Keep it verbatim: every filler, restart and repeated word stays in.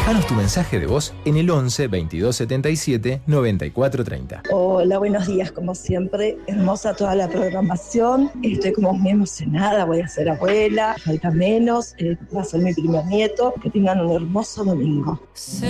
Déjanos tu mensaje de voz en el once veintidós setenta y siete noventa y cuatro treinta. Hola, buenos días, como siempre, hermosa toda la programación, estoy como muy emocionada, voy a ser abuela, falta menos, eh, va a ser mi primer nieto, que tengan un hermoso domingo.